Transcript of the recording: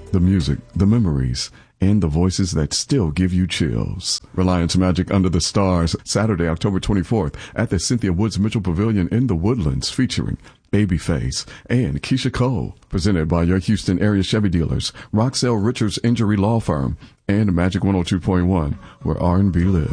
The music, the memories, and the voices that still give you chills. Reliance Magic Under the Stars, Saturday, October 24th at the Cynthia Woods Mitchell Pavilion in the Woodlands, featuring Babyface and Keisha Cole. Presented by your Houston area Chevy dealers, Roxelle Richards Injury Law Firm, and Magic 102.1, where R&B lives.